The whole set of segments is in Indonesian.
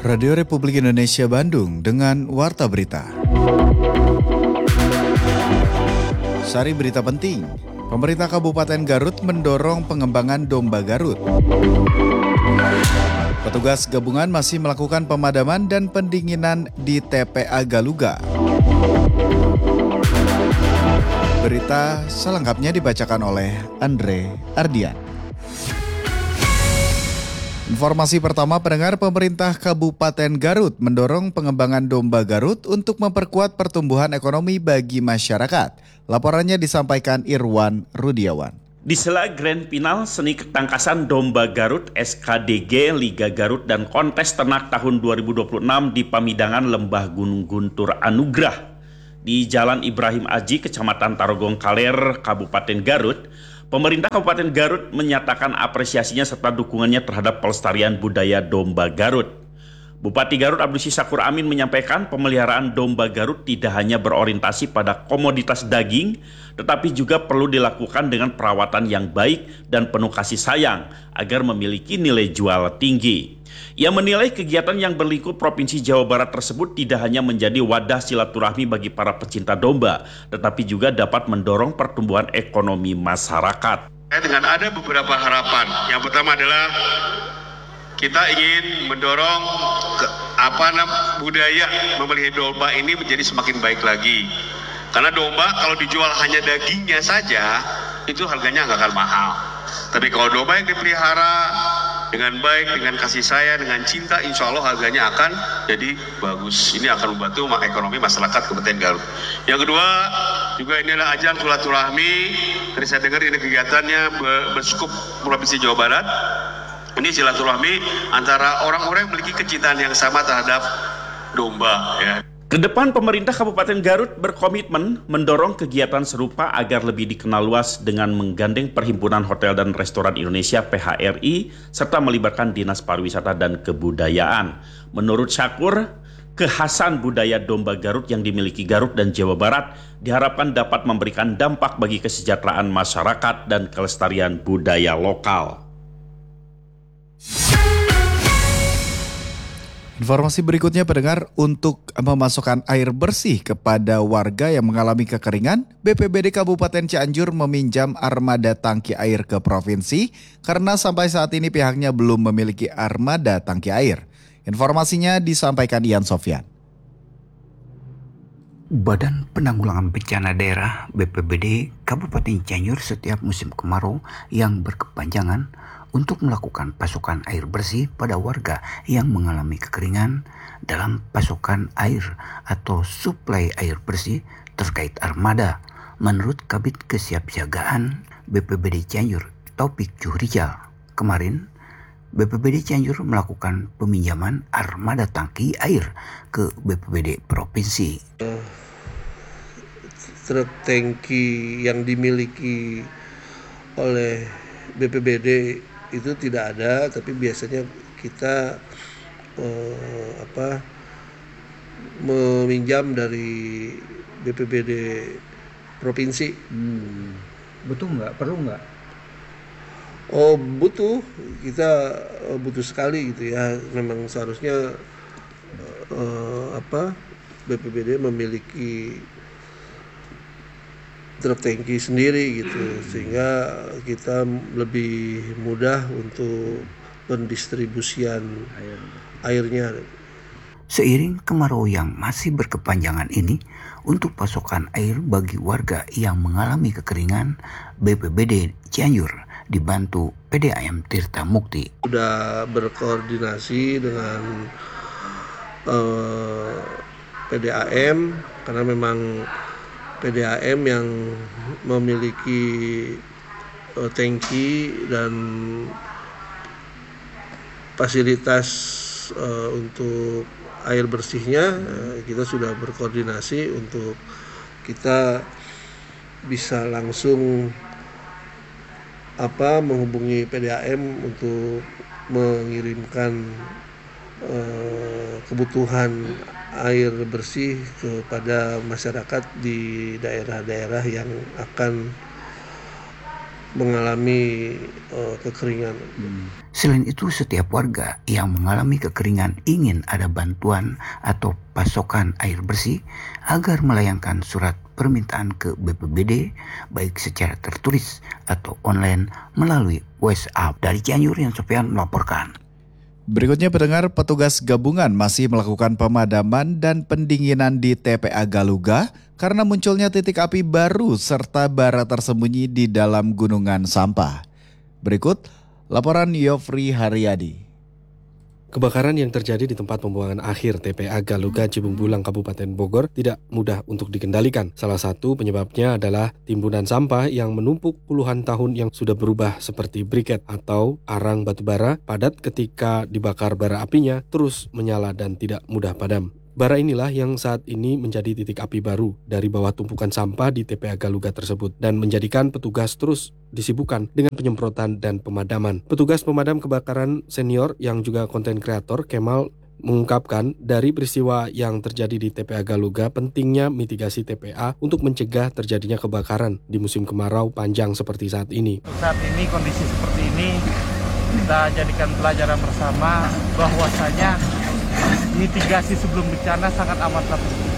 Radio Republik Indonesia Bandung dengan Warta Berita. Sari berita penting, pemerintah Kabupaten Garut mendorong pengembangan domba Garut. Petugas gabungan masih melakukan pemadaman dan pendinginan di TPA Galuga. Berita selengkapnya dibacakan oleh Andre Ardian. Informasi pertama, pendengar, pemerintah Kabupaten Garut mendorong pengembangan domba Garut untuk memperkuat pertumbuhan ekonomi bagi masyarakat. Laporannya disampaikan Irwan Rudiawan. Di sela Grand Final Seni Ketangkasan Domba Garut SKDG Liga Garut dan Kontes Ternak tahun 2026 di Pamidangan Lembah Gunung Guntur Anugrah di Jalan Ibrahim Aji, Kecamatan Tarogong Kaler, Kabupaten Garut, pemerintah Kabupaten Garut menyatakan apresiasinya serta dukungannya terhadap pelestarian budaya domba Garut. Bupati Garut Abdul Syakur Amin menyampaikan pemeliharaan domba Garut tidak hanya berorientasi pada komoditas daging, tetapi juga perlu dilakukan dengan perawatan yang baik dan penuh kasih sayang agar memiliki nilai jual tinggi. Ia menilai kegiatan yang berlingkup Provinsi Jawa Barat tersebut tidak hanya menjadi wadah silaturahmi bagi para pecinta domba, tetapi juga dapat mendorong pertumbuhan ekonomi masyarakat. Dengan ada beberapa harapan. Yang pertama adalah kita ingin mendorong budaya memelihara domba ini menjadi semakin baik lagi. Karena domba kalau dijual hanya dagingnya saja, itu harganya nggak akan mahal. Tapi kalau domba yang dipelihara dengan baik, dengan kasih sayang, dengan cinta, insya Allah harganya akan jadi bagus. Ini akan membantu ekonomi masyarakat Kabupaten Garut. Yang kedua, juga inilah ajang silaturahmi. Tadi saya dengar ini kegiatannya berskup Provinsi Jawa Barat. Ini silaturahmi antara orang-orang yang memiliki kecintaan yang sama terhadap domba. Ya. Kedepan pemerintah Kabupaten Garut berkomitmen mendorong kegiatan serupa agar lebih dikenal luas dengan menggandeng Perhimpunan Hotel dan Restoran Indonesia PHRI serta melibatkan Dinas Pariwisata dan Kebudayaan. Menurut Syakur, kekhasan budaya domba Garut yang dimiliki Garut dan Jawa Barat diharapkan dapat memberikan dampak bagi kesejahteraan masyarakat dan kelestarian budaya lokal. Informasi berikutnya, pendengar, untuk memasukkan air bersih kepada warga yang mengalami kekeringan, BPBD Kabupaten Cianjur meminjam armada tangki air ke provinsi karena sampai saat ini pihaknya belum memiliki armada tangki air. Informasinya disampaikan Ian Sofyan. Badan Penanggulangan Bencana Daerah BPBD Kabupaten Cianjur setiap musim kemarau yang berkepanjangan untuk melakukan pasokan air bersih pada warga yang mengalami kekeringan dalam pasokan air atau suplai air bersih terkait armada. Menurut Kabid Kesiapsiagaan BPBD Cianjur Taufik Juhrijal, kemarin BPBD Cianjur melakukan peminjaman armada tangki air ke BPBD Provinsi. Truk tangki yang dimiliki oleh BPBD itu tidak ada, tapi biasanya kita meminjam dari BPBD provinsi. Butuh nggak? Perlu nggak? Oh, butuh. Kita butuh sekali gitu ya. Memang seharusnya BPBD memiliki truk tangki sendiri gitu, sehingga kita lebih mudah untuk pendistribusian airnya. Seiring kemarau yang masih berkepanjangan ini, untuk pasokan air bagi warga yang mengalami kekeringan, BPBD Cianjur dibantu PDAM Tirta Mukti. Sudah berkoordinasi dengan PDAM karena memang PDAM yang memiliki tangki dan fasilitas untuk air bersihnya. Kita sudah berkoordinasi untuk kita bisa langsung menghubungi PDAM untuk mengirimkan kebutuhan air bersih kepada masyarakat di daerah-daerah yang akan mengalami kekeringan. Selain itu, setiap warga yang mengalami kekeringan ingin ada bantuan atau pasokan air bersih agar melayangkan surat permintaan ke BPBD baik secara tertulis atau online melalui WhatsApp. Dari Cianjur, Yan Sofian melaporkan. Berikutnya pendengar, petugas gabungan masih melakukan pemadaman dan pendinginan di TPA Galuga karena munculnya titik api baru serta bara tersembunyi di dalam gunungan sampah. Berikut laporan Yofri Haryadi. Kebakaran yang terjadi di tempat pembuangan akhir TPA Galuga Cibung Bulang Kabupaten Bogor tidak mudah untuk dikendalikan. Salah satu penyebabnya adalah timbunan sampah yang menumpuk puluhan tahun yang sudah berubah seperti briket atau arang batubara padat ketika dibakar bara apinya terus menyala dan tidak mudah padam. Bara inilah yang saat ini menjadi titik api baru dari bawah tumpukan sampah di TPA Galuga tersebut dan menjadikan petugas terus disibukkan dengan penyemprotan dan pemadaman. Petugas pemadam kebakaran senior yang juga konten kreator Kemal mengungkapkan dari peristiwa yang terjadi di TPA Galuga pentingnya mitigasi TPA untuk mencegah terjadinya kebakaran di musim kemarau panjang seperti saat ini. Saat ini kondisi seperti ini kita jadikan pelajaran bersama bahwasanya mitigasi sebelum bencana sangat amatlah penting.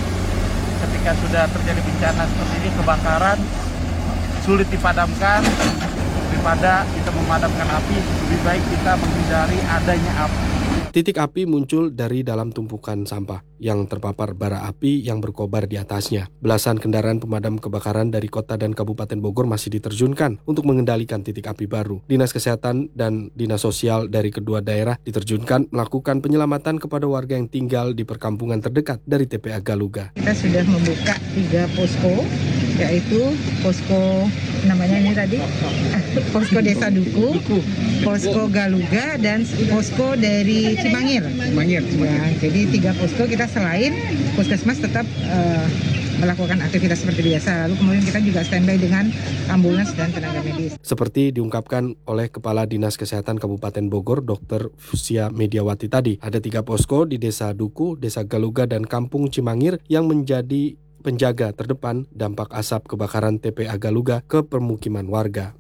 Ketika sudah terjadi bencana seperti ini, kebakaran sulit dipadamkan, daripada kita memadamkan api, lebih baik kita menghindari adanya api. Titik api muncul dari dalam tumpukan sampah yang terpapar bara api yang berkobar di atasnya. Belasan kendaraan pemadam kebakaran dari kota dan Kabupaten Bogor masih diterjunkan untuk mengendalikan titik api baru. Dinas Kesehatan dan Dinas Sosial dari kedua daerah diterjunkan melakukan penyelamatan kepada warga yang tinggal di perkampungan terdekat dari TPA Galuga. Kita sudah membuka 3 posko, yaitu posko namanya ini tadi posko Desa Duku, posko Galuga, dan posko dari Cimangir. Ya, jadi 3 posko kita selain puskesmas tetap melakukan aktivitas seperti biasa. Lalu kemudian kita juga standby dengan ambulans dan tenaga medis. Seperti diungkapkan oleh Kepala Dinas Kesehatan Kabupaten Bogor, Dr. Fusia Mediawati tadi, ada 3 posko di Desa Duku, Desa Galuga, dan Kampung Cimangir yang menjadi penjaga terdepan dampak asap kebakaran TPA Galuga ke permukiman warga.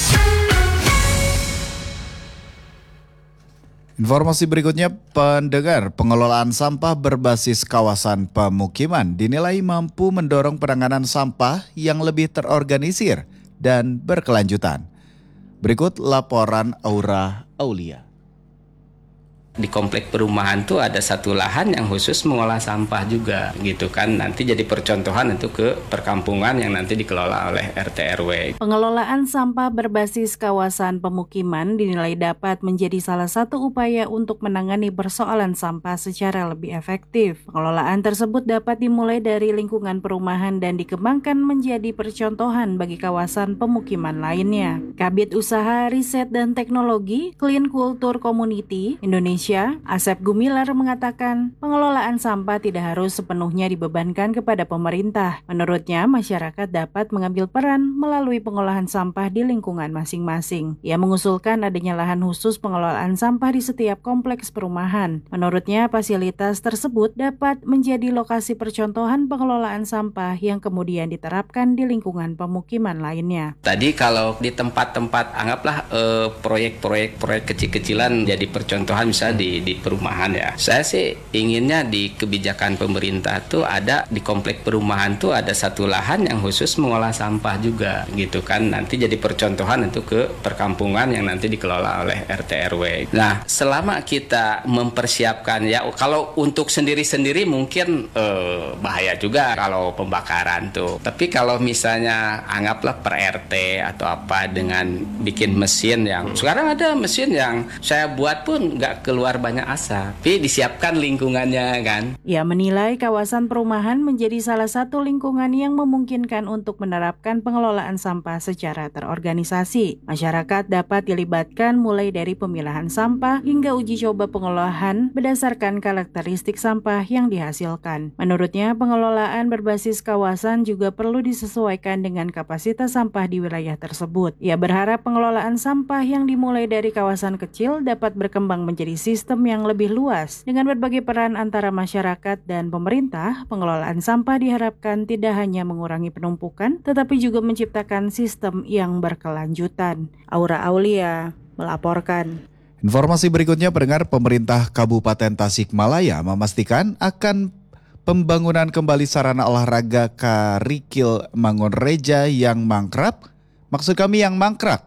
Informasi berikutnya, pendengar, pengelolaan sampah berbasis kawasan pemukiman dinilai mampu mendorong penanganan sampah yang lebih terorganisir dan berkelanjutan. Berikut laporan Aura Aulia. Di komplek perumahan tuh ada satu lahan yang khusus mengolah sampah juga gitu kan. Nanti jadi percontohan itu ke perkampungan yang nanti dikelola oleh RT RW. Pengelolaan sampah berbasis kawasan pemukiman dinilai dapat menjadi salah satu upaya untuk menangani persoalan sampah secara lebih efektif. Pengelolaan tersebut dapat dimulai dari lingkungan perumahan dan dikembangkan menjadi percontohan bagi kawasan pemukiman lainnya. Kabid Usaha Riset dan Teknologi Clean Culture Community Indonesia Asep Gumilar mengatakan pengelolaan sampah tidak harus sepenuhnya dibebankan kepada pemerintah. Menurutnya, masyarakat dapat mengambil peran melalui pengolahan sampah di lingkungan masing-masing. Ia mengusulkan adanya lahan khusus pengelolaan sampah di setiap kompleks perumahan. Menurutnya, fasilitas tersebut dapat menjadi lokasi percontohan pengelolaan sampah yang kemudian diterapkan di lingkungan pemukiman lainnya. Tadi kalau di tempat-tempat anggaplah proyek kecil-kecilan jadi percontohan misalnya di perumahan ya. Saya sih inginnya di kebijakan pemerintah tuh ada di komplek perumahan tuh ada satu lahan yang khusus mengolah sampah juga gitu kan. Nanti jadi percontohan itu ke perkampungan yang nanti dikelola oleh RT RW. Nah, selama kita mempersiapkan ya, kalau untuk sendiri-sendiri mungkin bahaya juga kalau pembakaran tuh. Tapi kalau misalnya anggaplah per RT atau apa dengan bikin mesin yang sekarang ada mesin yang saya buat pun nggak keluar banyak asap, tapi disiapkan lingkungannya kan. Ia menilai kawasan perumahan menjadi salah satu lingkungan yang memungkinkan untuk menerapkan pengelolaan sampah secara terorganisasi. Masyarakat dapat dilibatkan mulai dari pemilahan sampah hingga uji coba pengolahan berdasarkan karakteristik sampah yang dihasilkan. Menurutnya, pengelolaan berbasis kawasan juga perlu disesuaikan dengan kapasitas sampah di wilayah tersebut. Ia berharap pengelolaan sampah yang dimulai dari kawasan kecil dapat berkembang menjadi sistem yang lebih luas. Dengan berbagai peran antara masyarakat dan pemerintah, pengelolaan sampah diharapkan tidak hanya mengurangi penumpukan, tetapi juga menciptakan sistem yang berkelanjutan. Aura Aulia melaporkan. Informasi berikutnya, pendengar, pemerintah Kabupaten Tasikmalaya memastikan akan pembangunan kembali sarana olahraga Karikil Mangunreja yang mangkrak, yang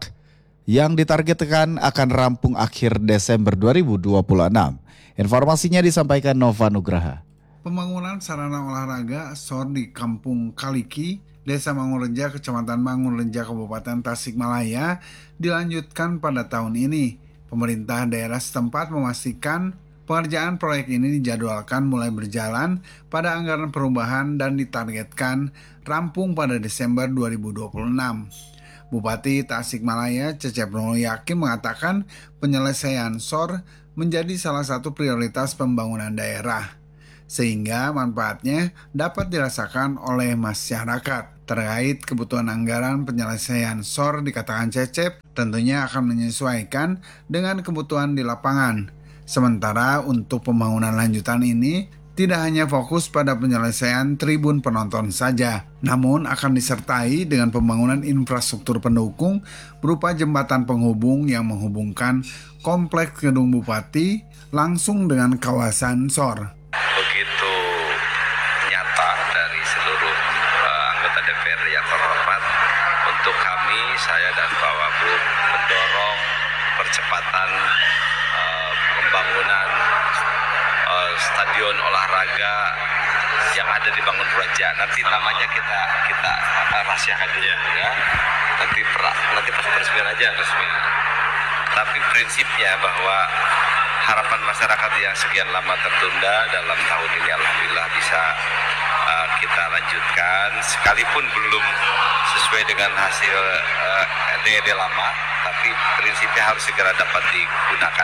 ditargetkan akan rampung akhir Desember 2026. Informasinya disampaikan Nova Nugraha. Pembangunan sarana olahraga SOR di Kampung Kaliki, Desa Mangunreja, Kecamatan Mangunreja, Kabupaten Tasikmalaya dilanjutkan pada tahun ini. Pemerintah daerah setempat memastikan pengerjaan proyek ini dijadwalkan mulai berjalan pada anggaran perubahan dan ditargetkan rampung pada Desember 2026. Bupati Tasikmalaya Cecep Nurul Yakin mengatakan penyelesaian SOR menjadi salah satu prioritas pembangunan daerah, sehingga manfaatnya dapat dirasakan oleh masyarakat. Terkait kebutuhan anggaran penyelesaian SOR, dikatakan Cecep tentunya akan menyesuaikan dengan kebutuhan di lapangan. Sementara untuk pembangunan lanjutan ini tidak hanya fokus pada penyelesaian tribun penonton saja, namun akan disertai dengan pembangunan infrastruktur pendukung berupa jembatan penghubung yang menghubungkan kompleks gedung Bupati langsung dengan kawasan SOR. Begitu nyata dari seluruh anggota DPR yang terhormat, untuk kami, saya dan Pak Wagub mendorong percepatan pembangunan stadion olahraga yang ada di Mangunreja. Nanti namanya kita rahasiakan dulu ya. Nanti pas peresmian aja resmi. Tapi prinsipnya bahwa harapan masyarakat yang sekian lama tertunda dalam tahun ini alhamdulillah bisa kita lanjutkan, sekalipun belum sesuai dengan hasil DED lama, tapi prinsipnya harus segera dapat digunakan.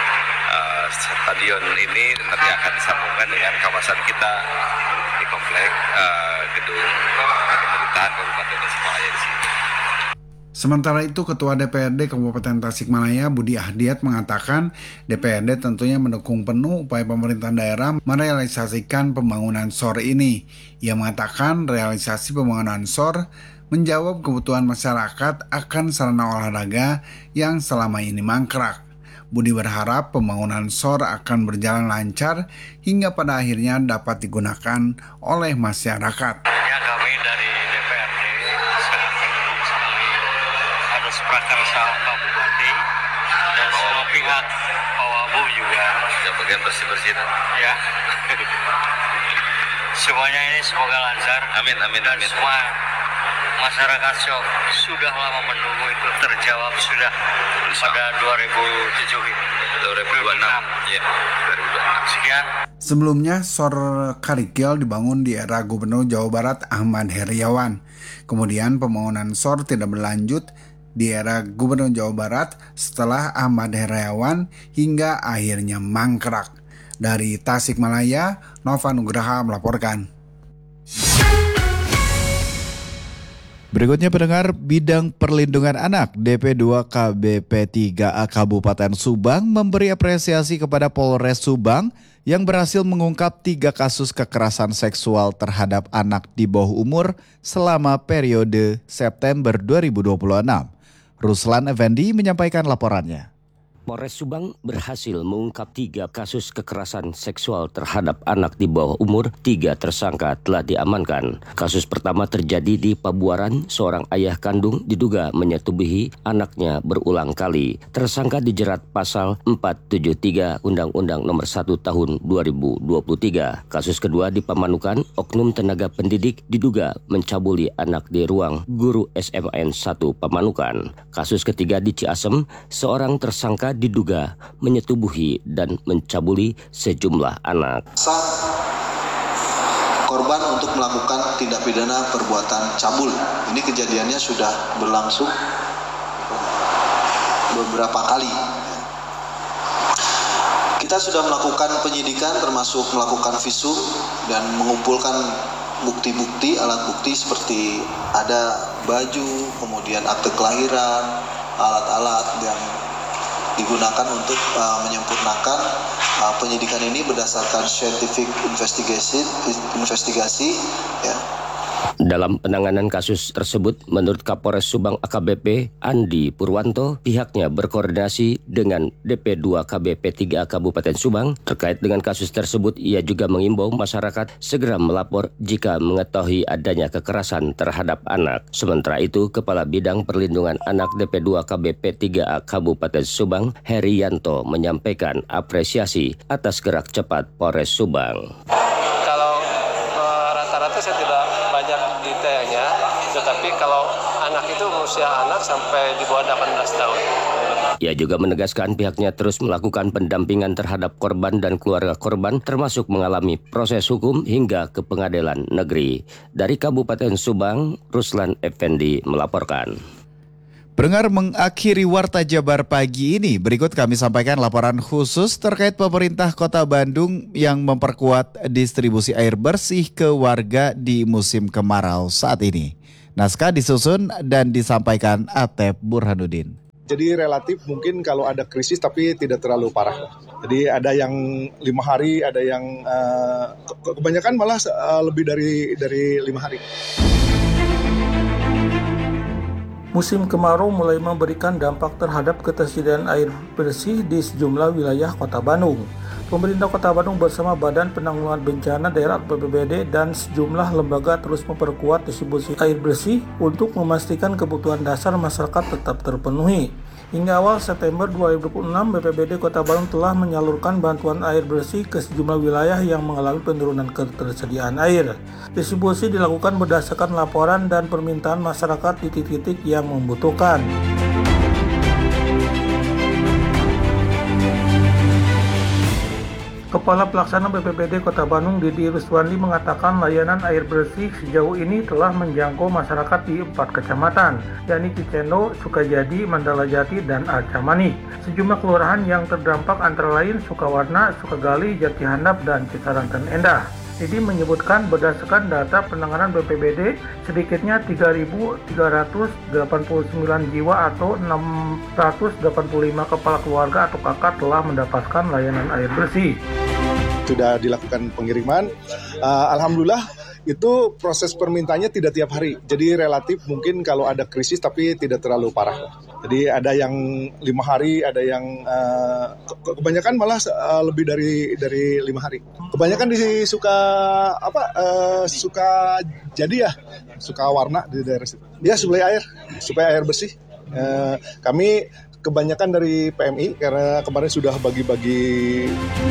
Stadion ini nanti akan disambungkan dengan kawasan kita di komplek gedung pemerintahan Kabupaten Tasikmalaya di sini. Sementara itu, Ketua DPRD Kabupaten Tasikmalaya Budi Ahdiat mengatakan DPRD tentunya mendukung penuh upaya pemerintah daerah merealisasikan pembangunan SOR ini. Ia mengatakan realisasi pembangunan SOR menjawab kebutuhan masyarakat akan sarana olahraga yang selama ini mangkrak. Budi berharap pembangunan SOR akan berjalan lancar hingga pada akhirnya dapat digunakan oleh masyarakat. Kami dari DPRD sangat mendukung sekali atas prakarsa Pak Bupati dan semua pihak, Pak Wabu juga. Yang bagian bersih-bersih. Ya. Semuanya ini semoga lancar. Amin, amin, dan amin. Semua masyarakat sudah lama menunggu itu terjawab sudah pada 2007 ini. 2026. Ya, 2026. Sekian. Sebelumnya, SOR Karikil dibangun di era Gubernur Jawa Barat Ahmad Heriawan. Kemudian pembangunan SOR tidak berlanjut di era Gubernur Jawa Barat setelah Ahmad Heriawan hingga akhirnya mangkrak. Dari Tasikmalaya, Nova Nugraha melaporkan. Berikutnya, pendengar, Bidang Perlindungan Anak DP2 KBP3A Kabupaten Subang memberi apresiasi kepada Polres Subang yang berhasil mengungkap 3 kasus kekerasan seksual terhadap anak di bawah umur selama periode September 2026. Ruslan Effendi menyampaikan laporannya. Polres Subang berhasil mengungkap 3 kasus kekerasan seksual terhadap anak di bawah umur. 3 tersangka telah diamankan. Kasus pertama terjadi di Pabuaran. Seorang ayah kandung diduga menyetubuhi anaknya berulang kali. Tersangka dijerat pasal 473 Undang-Undang Nomor 1 Tahun 2023. Kasus kedua di Pamanukan. Oknum tenaga pendidik diduga mencabuli anak di ruang guru SMN 1 Pamanukan. Kasus ketiga di Ciasem. Seorang tersangka diduga menyetubuhi dan mencabuli sejumlah anak. Korban untuk melakukan tindak pidana perbuatan cabul. Ini kejadiannya sudah berlangsung beberapa kali. Kita sudah melakukan penyidikan termasuk melakukan visum dan mengumpulkan bukti-bukti, alat bukti seperti ada baju, kemudian akte kelahiran, alat-alat yang digunakan untuk menyempurnakan penyidikan ini berdasarkan scientific investigasi ya. Dalam penanganan kasus tersebut, menurut Kapolres Subang AKBP Andi Purwanto, pihaknya berkoordinasi dengan DP2 KBP 3A Kabupaten Subang. Terkait dengan kasus tersebut, ia juga mengimbau masyarakat segera melapor jika mengetahui adanya kekerasan terhadap anak. Sementara itu, Kepala Bidang Perlindungan Anak DP2 KBP 3A Kabupaten Subang, Herianto, menyampaikan apresiasi atas gerak cepat Polres Subang. Kalau rata-rata saya tidak banyak detailnya, tetapi kalau anak itu usia anak sampai di bawah 18 tahun. Ia juga menegaskan pihaknya terus melakukan pendampingan terhadap korban dan keluarga korban, termasuk mengalami proses hukum hingga ke pengadilan negeri. Dari Kabupaten Subang, Ruslan Effendi melaporkan. Pendengar, mengakhiri Warta Jabar pagi ini, berikut kami sampaikan laporan khusus terkait pemerintah Kota Bandung yang memperkuat distribusi air bersih ke warga di musim kemarau saat ini. Naskah disusun dan disampaikan Atep Burhanuddin. Jadi relatif mungkin kalau ada krisis tapi tidak terlalu parah. Jadi ada yang 5 hari, ada yang kebanyakan malah lebih dari 5 hari. Musim kemarau mulai memberikan dampak terhadap ketersediaan air bersih di sejumlah wilayah Kota Bandung. Pemerintah Kota Bandung bersama Badan Penanggulangan Bencana Daerah BPBD dan sejumlah lembaga terus memperkuat distribusi air bersih untuk memastikan kebutuhan dasar masyarakat tetap terpenuhi. Hingga awal September 2026, BPBD Kota Bandung telah menyalurkan bantuan air bersih ke sejumlah wilayah yang mengalami penurunan ketersediaan air. Distribusi dilakukan berdasarkan laporan dan permintaan masyarakat di titik-titik yang membutuhkan. Kepala Pelaksana BPBD Kota Bandung Didi Ruswandi mengatakan layanan air bersih sejauh ini telah menjangkau masyarakat di 4 kecamatan, yakni Cicendo, Sukajadi, Mandalajati, dan Acamani. Sejumlah kelurahan yang terdampak antara lain Sukawarna, Sukagali, Jatihandap, dan Cisarantan Endah. Didi menyebutkan berdasarkan data penanganan BPBD, sedikitnya 3.389 jiwa atau 685 kepala keluarga atau kakak telah mendapatkan layanan air bersih. Sudah dilakukan pengiriman, alhamdulillah itu proses permintaannya tidak tiap hari. Jadi relatif mungkin kalau ada krisis tapi tidak terlalu parah. Jadi ada yang 5 hari, ada yang kebanyakan malah lebih dari 5 hari. Kebanyakan di Sukajadi ya, Sukawarna di daerah situ. Ya supaya air bersih. Kami kebanyakan dari PMI karena kemarin sudah bagi-bagi.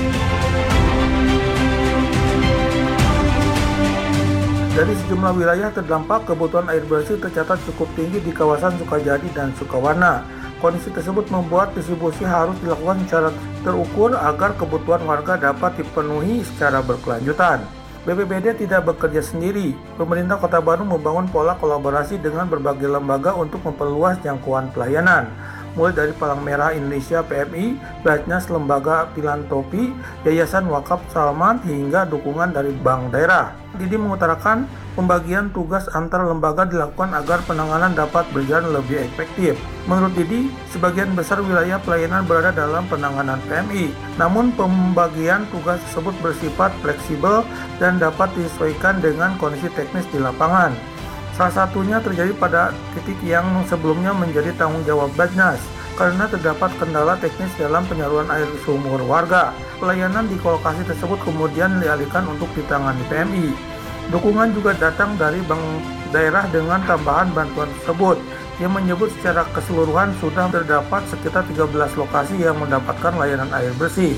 Dari sejumlah wilayah terdampak, kebutuhan air bersih tercatat cukup tinggi di kawasan Sukajadi dan Sukawarna. Kondisi tersebut membuat distribusi harus dilakukan secara terukur agar kebutuhan warga dapat dipenuhi secara berkelanjutan. BPBD tidak bekerja sendiri. Pemerintah Kota Bandung membangun pola kolaborasi dengan berbagai lembaga untuk memperluas jangkauan pelayanan. Mulai dari Palang Merah Indonesia PMI, Basnas Lembaga Filantropi, Yayasan Wakaf Salman, hingga dukungan dari Bank Daerah. Didi mengutarakan pembagian tugas antar lembaga dilakukan agar penanganan dapat berjalan lebih efektif. Menurut Didi, sebagian besar wilayah pelayanan berada dalam penanganan PMI. Namun pembagian tugas tersebut bersifat fleksibel dan dapat disesuaikan dengan kondisi teknis di lapangan. Salah satunya terjadi pada titik yang sebelumnya menjadi tanggung jawab Basnas karena terdapat kendala teknis dalam penyaluran air sumur warga. Pelayanan di lokasi tersebut kemudian dialihkan untuk ditangani PMI. Dukungan juga datang dari Bank Daerah dengan tambahan bantuan tersebut. Ia menyebut secara keseluruhan sudah terdapat sekitar 13 lokasi yang mendapatkan layanan air bersih.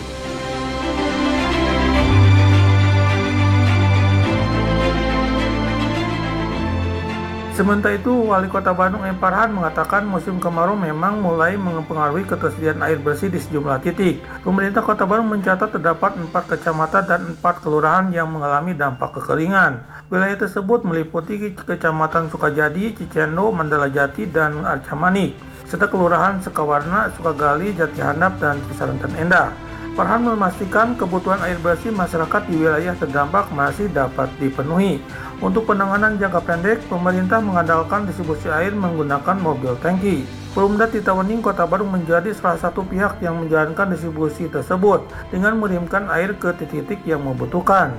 Sementara itu, Wali Kota Bandung M. Farhan mengatakan musim kemarau memang mulai mempengaruhi ketersediaan air bersih di sejumlah titik. Pemerintah Kota Bandung mencatat terdapat 4 kecamatan dan 4 kelurahan yang mengalami dampak kekeringan. Wilayah tersebut meliputi Kecamatan Sukajadi, Cicendo, Mandalajati, dan Acamani, serta Kelurahan Sukawarna, Sukagali, Jatihandap, dan Cisarantan Endah. Farhan memastikan kebutuhan air bersih masyarakat di wilayah terdampak masih dapat dipenuhi. Untuk penanganan jangka pendek, pemerintah mengandalkan distribusi air menggunakan mobil tangki. Perumda Titawening Kota Bandung menjadi salah satu pihak yang menjalankan distribusi tersebut dengan mengirimkan air ke titik-titik yang membutuhkan.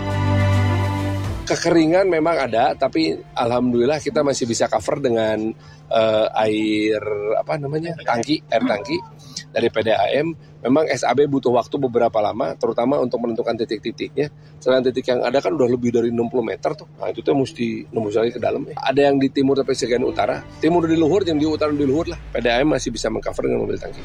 Kekeringan memang ada, tapi alhamdulillah kita masih bisa cover dengan air tangki dari PDAM. Memang SAB butuh waktu beberapa lama, terutama untuk menentukan titik-titiknya. Selain titik yang ada kan udah lebih dari 60 meter tuh. Nah itu tuh mesti nembus lagi ke dalam. Ada yang di timur tapi sebagian utara. Timur di luhur, yang di utara di luhur lah. PDAM masih bisa mengcover dengan mobil tangki.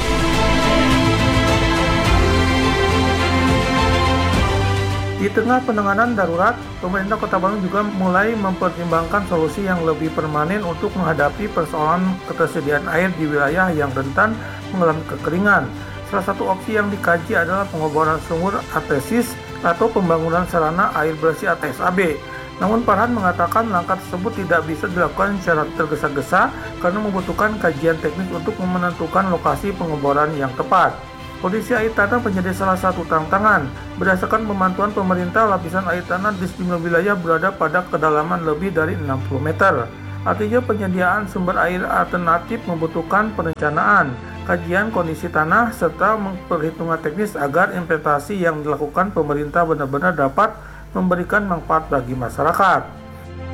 Di tengah penanganan darurat, pemerintah Kota Bandung juga mulai mempertimbangkan solusi yang lebih permanen untuk menghadapi persoalan ketersediaan air di wilayah yang rentan mengalami kekeringan. Salah satu opsi yang dikaji adalah pengeboran sumur ATSIS atau pembangunan sarana air bersih atau SAB. Namun Farhan mengatakan langkah tersebut tidak bisa dilakukan secara tergesa-gesa karena membutuhkan kajian teknis untuk menentukan lokasi pengeboran yang tepat. Kondisi air tanah menjadi salah satu tantangan. Berdasarkan pemantauan pemerintah, lapisan air tanah di sejumlah wilayah berada pada kedalaman lebih dari 60 meter. Artinya penyediaan sumber air alternatif membutuhkan perencanaan, kajian kondisi tanah, serta perhitungan teknis agar investasi yang dilakukan pemerintah benar-benar dapat memberikan manfaat bagi masyarakat.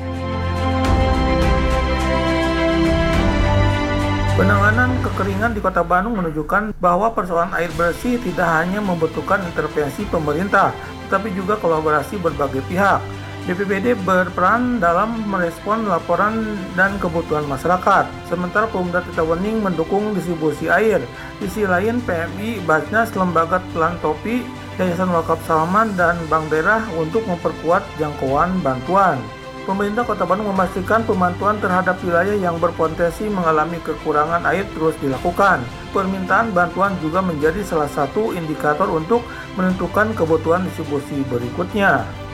Penanganan kekeringan di Kota Bandung menunjukkan bahwa persoalan air bersih tidak hanya membutuhkan intervensi pemerintah, tetapi juga kolaborasi berbagai pihak. BPBD berperan dalam merespon laporan dan kebutuhan masyarakat, sementara Perumda Titawening mendukung distribusi air. Di sisi lain, PMI, Basnas, Lembaga Filantropi, Yayasan Wakaf Salman, dan Bank Daerah untuk memperkuat jangkauan bantuan. Pemerintah Kota Bandung memastikan pemantauan terhadap wilayah yang berpotensi mengalami kekurangan air terus dilakukan. Permintaan bantuan juga menjadi salah satu indikator untuk menentukan kebutuhan distribusi berikutnya.